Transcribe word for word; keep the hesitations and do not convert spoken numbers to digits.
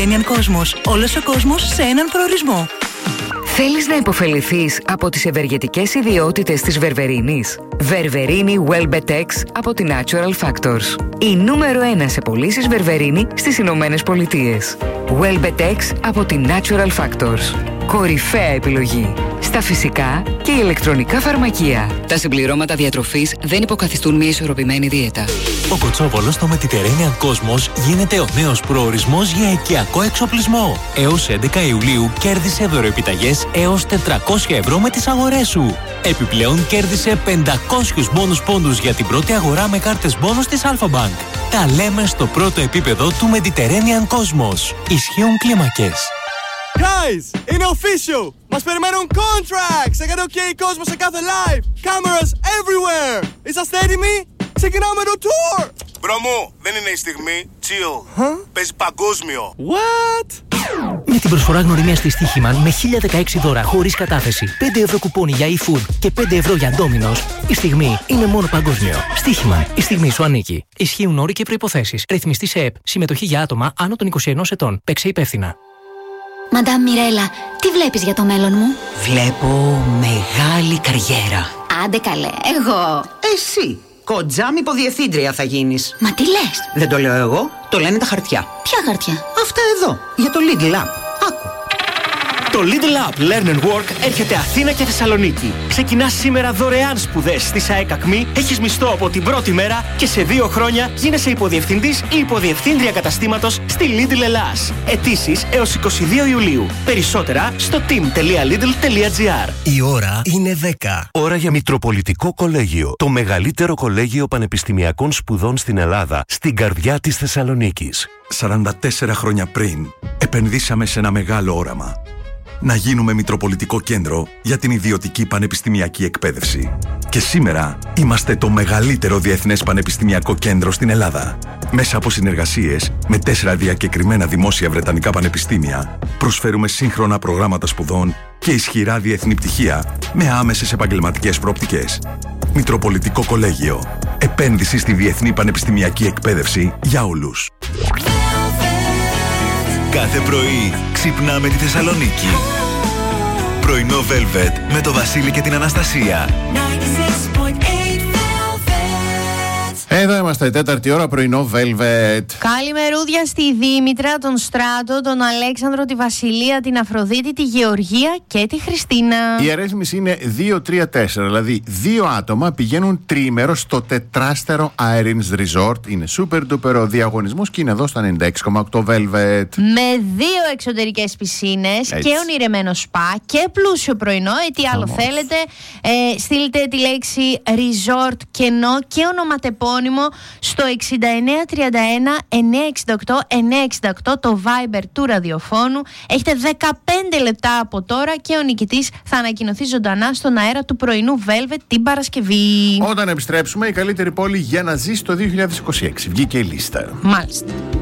Mediterranean Cosmos. Όλος ο κόσμος σε έναν προορισμό. Θέλεις να υποφεληθείς από τις ευεργετικές ιδιότητες της βερβερίνης? Βερβερίνη Welbetex από τη Natural Factors. Η νούμερο ένα σε πωλήσεις βερβερίνη στις Ηνωμένες Πολιτείες. Welbetex από τη Natural Factors. Κορυφαία επιλογή στα φυσικά και ηλεκτρονικά φαρμακεία. Τα συμπληρώματα διατροφής δεν υποκαθιστούν μια ισορροπημένη δίαιτα. Ο Κοτσόβολος στο Mediterranean Cosmos γίνεται ο νέος προορισμός για οικιακό εξοπλισμό. Έως έντεκα Ιουλίου κέρδισε δωροεπιταγές έως τετρακόσια ευρώ με τις αγορές σου. Επιπλέον κέρδισε πεντακόσιους μόνους πόντους για την πρώτη αγορά με κάρτες μπόνους της Alpha Bank. Τα λέμε στο πρώτο επίπεδο του Mediterranean Cosmos. Ισχύουν κλίμακες. Guys, είναι official! Μας περιμένουν contracts! εκατό χιλιάδες κόσμο σε κάθε live! Cameras everywhere! Είσαστε έτοιμοι? Ξεκινάμε το tour! Μπρο μου, δεν είναι η στιγμή. Chill. Huh? Παίζει παγκόσμιο. What? Με την προσφορά γνωριμία στη Στοίχημαν με χίλια δεκαέξι δώρα χωρίς κατάθεση, πέντε ευρώ κουπόνι για e-food και πέντε ευρώ για Domino's, η στιγμή είναι μόνο παγκόσμιο. Στοίχημαν, η στιγμή σου ανήκει. Ισχύουν όροι και προϋποθέσεις. Ρυθμιστή σε ΕΠ. Συμμετοχή για άτομα άνω των είκοσι ενός ετών. Παίξε υπεύθυνα. Μαντάμ Μιρέλα, τι βλέπεις για το μέλλον μου? Βλέπω μεγάλη καριέρα. Άντε καλέ, εγώ. Εσύ, κοντζάμ υποδιευθύντρια θα γίνεις. Μα τι λες? Δεν το λέω εγώ, το λένε τα χαρτιά. Ποια χαρτιά? Αυτά εδώ, για το Lidl App. Άκου. Το Lidl App Learn and Work έρχεται Αθήνα και Θεσσαλονίκη. Ξεκινάς σήμερα δωρεάν σπουδές στη ΣΑΕΚ Ακμή, έχεις μισθό από την πρώτη μέρα και σε δύο χρόνια γίνεσαι υποδιευθυντής ή υποδιευθύντρια καταστήματος στη Lidl Ελλάς. Αιτήσεις έως είκοσι δύο Ιουλίου. Περισσότερα στο team τελεία lidl τελεία gr. Η ώρα είναι δέκα. Ώρα για Μητροπολιτικό Κολέγιο. Το μεγαλύτερο κολέγιο πανεπιστημιακών σπουδών στην Ελλάδα, στην καρδιά της Θεσσαλονίκης. σαράντα τέσσερα χρόνια πριν, επενδύσαμε σε ένα μεγάλο όραμα. Να γίνουμε Μητροπολιτικό Κέντρο για την ιδιωτική πανεπιστημιακή εκπαίδευση. Και σήμερα είμαστε το μεγαλύτερο διεθνές πανεπιστημιακό κέντρο στην Ελλάδα. Μέσα από συνεργασίες με τέσσερα διακεκριμένα δημόσια βρετανικά πανεπιστήμια, προσφέρουμε σύγχρονα προγράμματα σπουδών και ισχυρά διεθνή πτυχία με άμεσες επαγγελματικές προοπτικές. Μητροπολιτικό Κολέγιο. Επένδυση στη διεθνή πανεπιστημιακή εκπαίδευση για όλους. Κάθε πρωί ξυπνάμε τη Θεσσαλονίκη. Πρωινό Velvet με το Βασίλη και την Αναστασία. Εδώ είμαστε, τέταρτη ώρα, πρωινό Velvet. Καλημερούδια στη Δήμητρα, τον Στράτο, τον Αλέξανδρο, τη Βασιλεία, την Αφροδίτη, τη Γεωργία και τη Χριστίνα. Η αρρύθμιση είναι δύο τρία τέσσερα, δηλαδή δύο άτομα πηγαίνουν τριήμερο στο τετράστερο Irons Resort. Είναι super duper ο διαγωνισμός και είναι εδώ στα ενενήντα έξι κόμμα οκτώ Velvet. Με δύο εξωτερικές πισίνες και ονειρεμένο σπα και πλούσιο πρωινό. Ε, τι άλλο Αμώς. θέλετε, ε, στείλτε τη λέξη resort κενό και ονοματεπώνυμο στο εξήντα εννέα τριάντα ένα εννιακόσια εξήντα οκτώ εννιακόσια εξήντα οκτώ, το Viber του ραδιοφώνου. Έχετε δεκαπέντε λεπτά από τώρα και ο νικητής θα ανακοινωθεί ζωντανά στον αέρα του πρωινού Velvet την Παρασκευή. Όταν επιστρέψουμε, η καλύτερη πόλη για να ζεις το δύο χιλιάδες είκοσι έξι. Βγήκε η λίστα. Μάλιστα.